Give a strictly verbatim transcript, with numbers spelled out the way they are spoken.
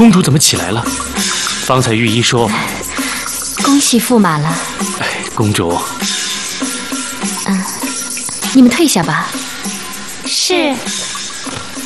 公主怎么起来了？方才御医说， 恭喜驸马了。 哎，公主， 嗯，你们退下吧。 是。